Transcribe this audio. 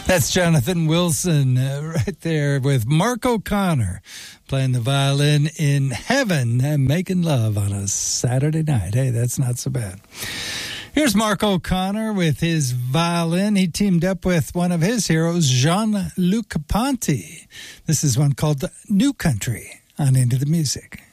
That's Jonathan Wilson right there with Mark O'Connor playing the violin in Heaven and making love on a Saturday night. Hey, that's not so bad. Here's Mark O'Connor with his violin. He teamed up with one of his heroes, Jean-Luc Ponty. This is one called New Country on Into the Music.